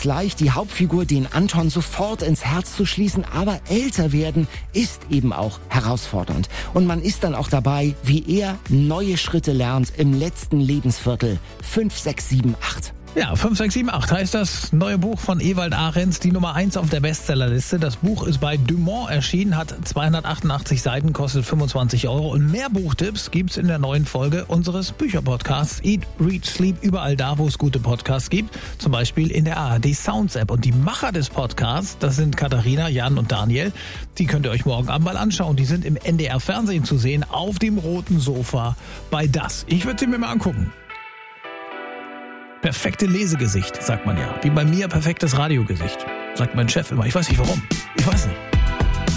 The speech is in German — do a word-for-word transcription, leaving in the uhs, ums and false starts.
es leicht, die Hauptfigur, den Anton, sofort ins Herz zu schließen, aber älter werden ist eben auch herausfordernd. Und man ist dann auch dabei, wie er neue Schritte lernt im letzten Lebensviertel. fünf, sechs, sieben, acht. Ja, fünf, sechs, sieben, acht heißt das neue Buch von Ewald Ahrens, die Nummer eins auf der Bestsellerliste. Das Buch ist bei Dumont erschienen, hat zweihundertachtundachtzig Seiten, kostet fünfundzwanzig Euro. Und mehr Buchtipps gibt's in der neuen Folge unseres Bücherpodcasts Eat, Read, Sleep, überall da, wo es gute Podcasts gibt. Zum Beispiel in der A R D Sounds App. Und die Macher des Podcasts, das sind Katharina, Jan und Daniel. Die könnt ihr euch morgen Abend mal anschauen. Die sind im N D R Fernsehen zu sehen, auf dem roten Sofa bei Das. Ich würde sie mir mal angucken. Perfekte Lesegesicht, sagt man ja. Wie bei mir perfektes Radiogesicht, sagt mein Chef immer. Ich weiß nicht warum. Ich weiß nicht.